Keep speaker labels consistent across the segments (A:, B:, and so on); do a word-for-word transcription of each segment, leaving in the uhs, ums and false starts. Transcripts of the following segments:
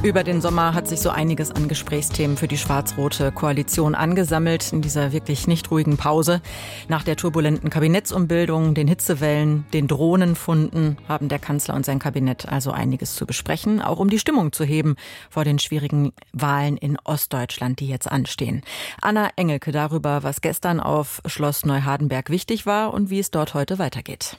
A: Über den Sommer hat sich so einiges an Gesprächsthemen für die schwarz-rote Koalition angesammelt in dieser wirklich nicht ruhigen Pause. Nach der turbulenten Kabinettsumbildung, den Hitzewellen, den Drohnenfunden haben der Kanzler und sein Kabinett also einiges zu besprechen, auch um die Stimmung zu heben vor den schwierigen Wahlen in Ostdeutschland, die jetzt anstehen. Anna Engelke darüber, was gestern auf Schloss Neuhardenberg wichtig war und wie es dort heute weitergeht.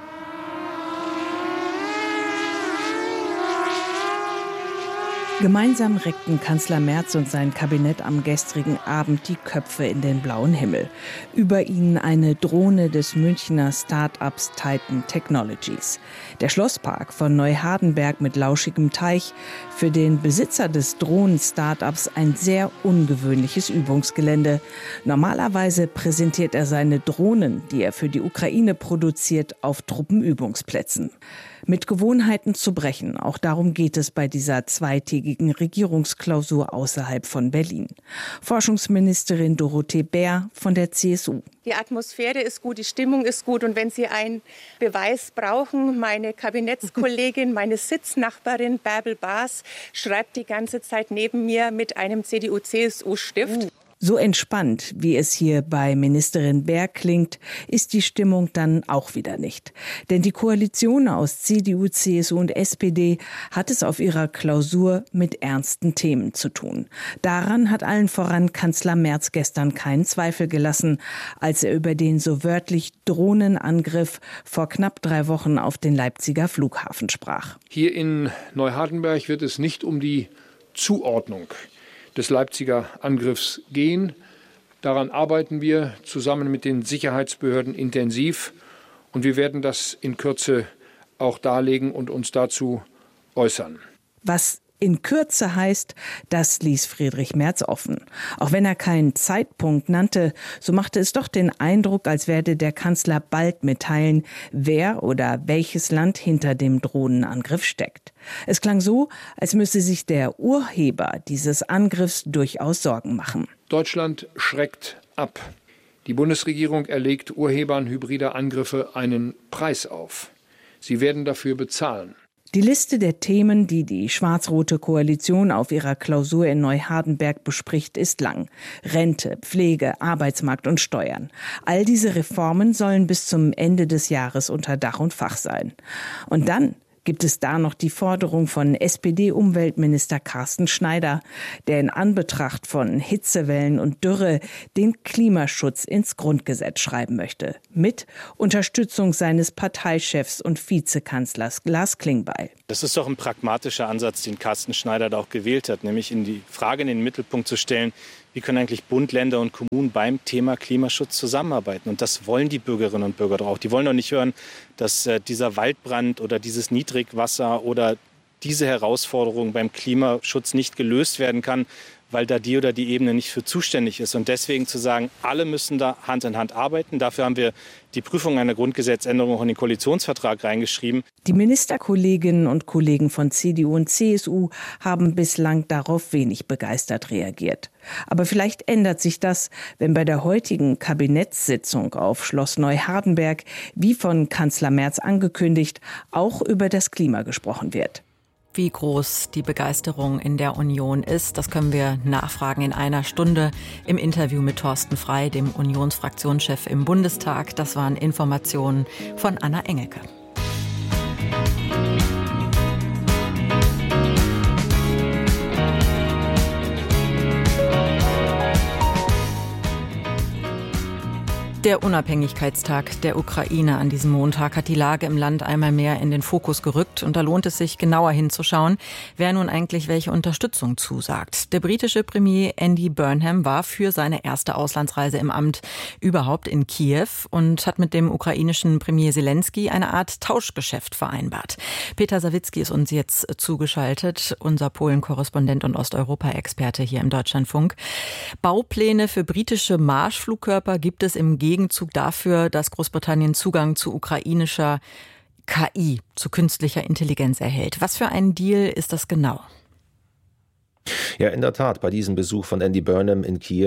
B: Gemeinsam reckten Kanzler Merz und sein Kabinett am gestrigen Abend die Köpfe in den blauen Himmel. Über ihnen eine Drohne des Münchner Start-ups Titan Technologies. Der Schlosspark von Neuhardenberg mit lauschigem Teich, für den Besitzer des Drohnen-Start-ups ein sehr ungewöhnliches Übungsgelände. Normalerweise präsentiert er seine Drohnen, die er für die Ukraine produziert, auf Truppenübungsplätzen. Mit Gewohnheiten zu brechen, auch darum geht es bei dieser zweitägigen Regierungsklausur außerhalb von Berlin. Forschungsministerin Dorothee Bär von der C S U.
C: Die Atmosphäre ist gut, die Stimmung ist gut und wenn Sie einen Beweis brauchen, meine Kabinettskollegin, meine Sitznachbarin Bärbel Baas schreibt die ganze Zeit neben mir mit einem C D U-C S U-Stift.
B: So entspannt, wie es hier bei Ministerin Bär klingt, ist die Stimmung dann auch wieder nicht. Denn die Koalition aus C D U, C S U und S P D hat es auf ihrer Klausur mit ernsten Themen zu tun. Daran hat allen voran Kanzler Merz gestern keinen Zweifel gelassen, als er über den so wörtlich Drohnenangriff vor knapp drei Wochen auf den Leipziger Flughafen sprach.
D: Hier in Neuhardenberg wird es nicht um die Zuordnung des Leipziger Angriffs gehen. Daran arbeiten wir zusammen mit den Sicherheitsbehörden intensiv und wir werden das in Kürze auch darlegen und uns dazu äußern.
B: Was in Kürze heißt, das ließ Friedrich Merz offen. Auch wenn er keinen Zeitpunkt nannte, so machte es doch den Eindruck, als werde der Kanzler bald mitteilen, wer oder welches Land hinter dem Drohnenangriff steckt. Es klang so, als müsse sich der Urheber dieses Angriffs durchaus Sorgen machen.
D: Deutschland schreckt ab. Die Bundesregierung erlegt Urhebern hybrider Angriffe einen Preis auf. Sie werden dafür bezahlen.
B: Die Liste der Themen, die die schwarz-rote Koalition auf ihrer Klausur in Neuhardenberg bespricht, ist lang. Rente, Pflege, Arbeitsmarkt und Steuern. All diese Reformen sollen bis zum Ende des Jahres unter Dach und Fach sein. Und dann gibt es da noch die Forderung von S P D-Umweltminister Carsten Schneider, der in Anbetracht von Hitzewellen und Dürre den Klimaschutz ins Grundgesetz schreiben möchte. Mit Unterstützung seines Parteichefs und Vizekanzlers Lars Klingbeil.
E: Das ist doch ein pragmatischer Ansatz, den Carsten Schneider da auch gewählt hat, nämlich in die Frage in den Mittelpunkt zu stellen, wie können eigentlich Bund, Länder und Kommunen beim Thema Klimaschutz zusammenarbeiten? Und das wollen die Bürgerinnen und Bürger doch auch. Die wollen doch nicht hören, dass äh, dieser Waldbrand oder dieses Niedrigwasser oder diese Herausforderung beim Klimaschutz nicht gelöst werden kann, weil da die oder die Ebene nicht für zuständig ist. Und deswegen zu sagen, alle müssen da Hand in Hand arbeiten. Dafür haben wir die Prüfung einer Grundgesetzänderung auch in den Koalitionsvertrag reingeschrieben.
B: Die Ministerkolleginnen und Kollegen von C D U und C S U haben bislang darauf wenig begeistert reagiert. Aber vielleicht ändert sich das, wenn bei der heutigen Kabinettssitzung auf Schloss Neuhardenberg, wie von Kanzler Merz angekündigt, auch über das Klima gesprochen wird.
A: Wie groß die Begeisterung in der Union ist, das können wir nachfragen in einer Stunde im Interview mit Thorsten Frey, dem Unionsfraktionschef im Bundestag. Das waren Informationen von Anna Engelke. Der Unabhängigkeitstag der Ukraine an diesem Montag hat die Lage im Land einmal mehr in den Fokus gerückt. Und da lohnt es sich, genauer hinzuschauen, wer nun eigentlich welche Unterstützung zusagt. Der britische Premier Andy Burnham war für seine erste Auslandsreise im Amt überhaupt in Kiew und hat mit dem ukrainischen Premier Zelensky eine Art Tauschgeschäft vereinbart. Peter Sawicki ist uns jetzt zugeschaltet, unser Polen-Korrespondent und Osteuropa-Experte hier im Deutschlandfunk. Baupläne für britische Marschflugkörper gibt es im Gegenzug dafür, dass Großbritannien Zugang zu ukrainischer K I, zu künstlicher Intelligenz erhält. Was für ein Deal ist das genau?
F: Ja, in der Tat, bei diesem Besuch von Andy Burnham in Kiew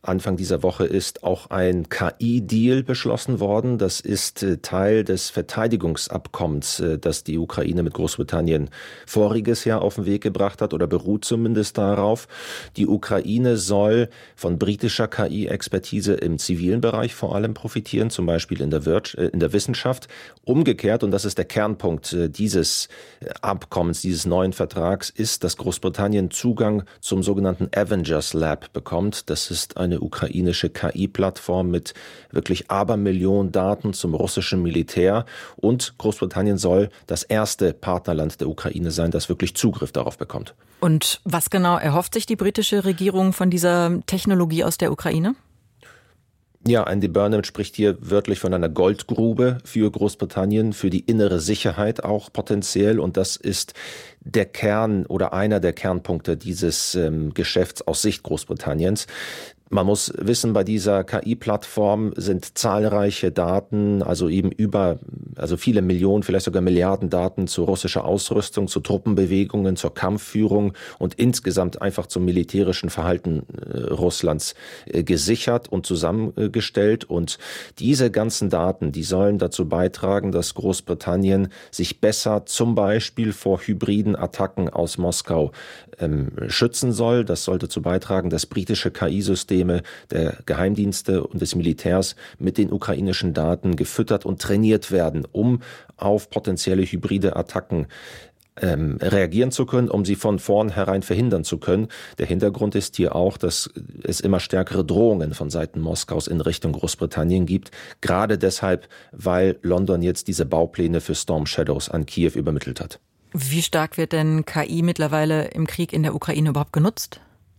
F: Anfang dieser Woche ist auch ein K I-Deal beschlossen worden. Das ist Teil des Verteidigungsabkommens, das die Ukraine mit Großbritannien voriges Jahr auf den Weg gebracht hat oder beruht zumindest darauf. Die Ukraine soll von britischer K I-Expertise im zivilen Bereich vor allem profitieren, zum Beispiel in der, Wir- in der Wissenschaft. Umgekehrt, und das ist der Kernpunkt dieses Abkommens, dieses neuen Vertrags, ist, dass Großbritannien Zugang zum sogenannten Avengers Lab bekommt. Das ist eine ukrainische K I-Plattform mit wirklich Abermillionen Daten zum russischen Militär. Und Großbritannien soll das erste Partnerland der Ukraine sein, das wirklich Zugriff darauf bekommt.
A: Und was genau erhofft sich die britische Regierung von dieser Technologie aus der Ukraine?
F: Ja, Andy Burnham spricht hier wörtlich von einer Goldgrube für Großbritannien, für die innere Sicherheit auch potenziell. Und das ist der Kern oder einer der Kernpunkte dieses ähm, Geschäfts aus Sicht Großbritanniens. Man muss wissen, bei dieser K I-Plattform sind zahlreiche Daten, also eben über, also viele Millionen, vielleicht sogar Milliarden Daten zu russischer Ausrüstung, zu Truppenbewegungen, zur Kampfführung und insgesamt einfach zum militärischen Verhalten äh, Russlands äh, gesichert und zusammengestellt. Und diese ganzen Daten, die sollen dazu beitragen, dass Großbritannien sich besser zum Beispiel vor hybriden Attacken aus Moskau ähm, schützen soll. Das soll dazu beitragen, dass britische K I-Systeme der Geheimdienste und des Militärs mit den ukrainischen Daten gefüttert und trainiert werden, um auf potenzielle hybride Attacken ähm, reagieren zu können, um sie von vornherein verhindern zu können. Der Hintergrund ist hier auch, dass es immer stärkere Drohungen von Seiten Moskaus in Richtung Großbritannien gibt. Gerade deshalb, weil London jetzt diese Baupläne für Storm Shadows an Kiew übermittelt hat.
A: Wie stark wird denn K I mittlerweile im Krieg in der Ukraine überhaupt genutzt?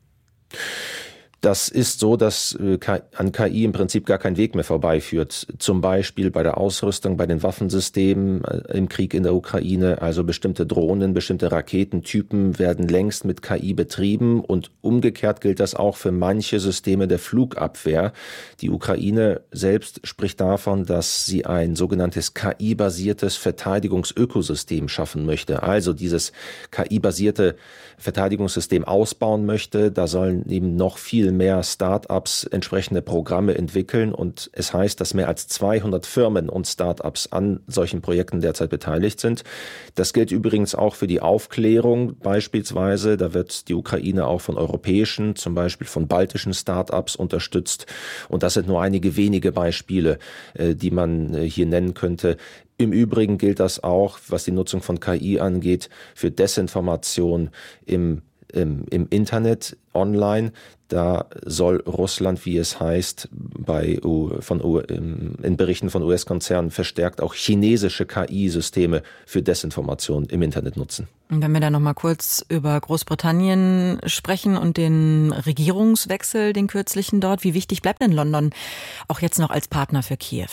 F: Das ist so, dass an K I im Prinzip gar kein Weg mehr vorbeiführt. Zum Beispiel bei der Ausrüstung, bei den Waffensystemen im Krieg in der Ukraine. Also bestimmte Drohnen, bestimmte Raketentypen werden längst mit K I betrieben. Und umgekehrt gilt das auch für manche Systeme der Flugabwehr. Die Ukraine selbst spricht davon, dass sie ein sogenanntes K I-basiertes Verteidigungsökosystem schaffen möchte. Also dieses K I-basierte Verteidigungssystem ausbauen möchte. Da sollen eben noch viel mehr Start-ups entsprechende Programme entwickeln und es heißt, dass mehr als zweihundert Firmen und Start-ups an solchen Projekten derzeit beteiligt sind. Das gilt übrigens auch für die Aufklärung beispielsweise. Da wird die Ukraine auch von europäischen, zum Beispiel von baltischen Start-ups unterstützt und das sind nur einige wenige Beispiele, die man hier nennen könnte. Im Übrigen gilt das auch, was die Nutzung von K I angeht, für Desinformation im Im, im Internet, online. Da soll Russland, wie es heißt, bei von in Berichten von U S-Konzernen verstärkt auch chinesische K I-Systeme für Desinformation im Internet nutzen.
A: Und wenn wir da noch mal kurz über Großbritannien sprechen und den Regierungswechsel, den kürzlichen dort, wie wichtig bleibt denn London auch jetzt noch als Partner für Kiew?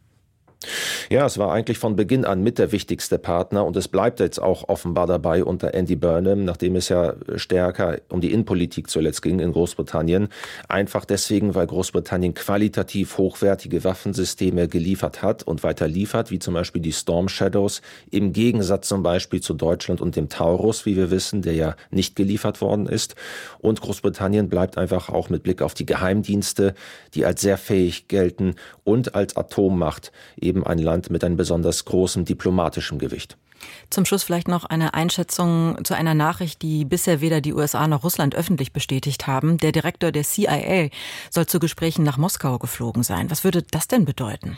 F: Ja, es war eigentlich von Beginn an mit der wichtigste Partner und es bleibt jetzt auch offenbar dabei unter Andy Burnham, nachdem es ja stärker um die Innenpolitik zuletzt ging in Großbritannien. Einfach deswegen, weil Großbritannien qualitativ hochwertige Waffensysteme geliefert hat und weiter liefert, wie zum Beispiel die Storm Shadows, im Gegensatz zum Beispiel zu Deutschland und dem Taurus, wie wir wissen, der ja nicht geliefert worden ist. Und Großbritannien bleibt einfach auch mit Blick auf die Geheimdienste, die als sehr fähig gelten und als Atommacht eben ein Land mit einem besonders großen diplomatischen Gewicht.
A: Zum Schluss vielleicht noch eine Einschätzung zu einer Nachricht, die bisher weder die U S A noch Russland öffentlich bestätigt haben. Der Direktor der C I A soll zu Gesprächen nach Moskau geflogen sein. Was würde das denn bedeuten?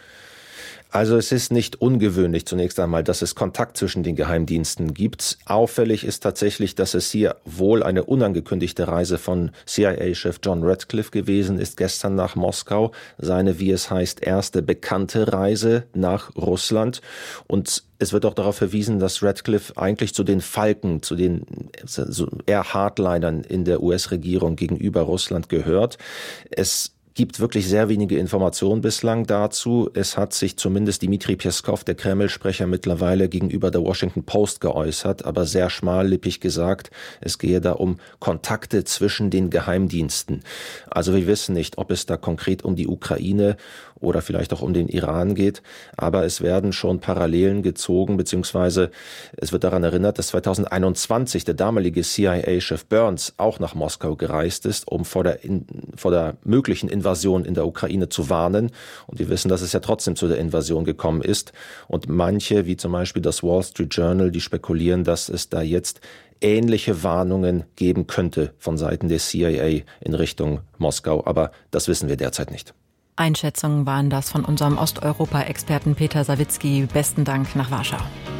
F: Also es ist nicht ungewöhnlich zunächst einmal, dass es Kontakt zwischen den Geheimdiensten gibt. Auffällig ist tatsächlich, dass es hier wohl eine unangekündigte Reise von C I A-Chef John Ratcliffe gewesen ist, gestern nach Moskau. Seine, wie es heißt, erste bekannte Reise nach Russland. Und es wird auch darauf verwiesen, dass Ratcliffe eigentlich zu den Falken, zu den eher Hardlinern in der U S-Regierung gegenüber Russland gehört. Es gibt wirklich sehr wenige Informationen bislang dazu. Es hat sich zumindest Dmitri Peskov, der Kreml-Sprecher, mittlerweile gegenüber der Washington Post geäußert, aber sehr schmallippig gesagt, es gehe da um Kontakte zwischen den Geheimdiensten. Also wir wissen nicht, ob es da konkret um die Ukraine oder vielleicht auch um den Iran geht. Aber es werden schon Parallelen gezogen, beziehungsweise es wird daran erinnert, dass zweitausendeinundzwanzig der damalige C I A-Chef Burns auch nach Moskau gereist ist, um vor der, in, vor der möglichen Invasion in der Ukraine zu warnen. Und wir wissen, dass es ja trotzdem zu der Invasion gekommen ist. Und manche, wie zum Beispiel das Wall Street Journal, die spekulieren, dass es da jetzt ähnliche Warnungen geben könnte von Seiten der C I A in Richtung Moskau. Aber das wissen wir derzeit nicht.
A: Einschätzungen waren das von unserem Osteuropa-Experten Peter Sawicki. Besten Dank nach Warschau.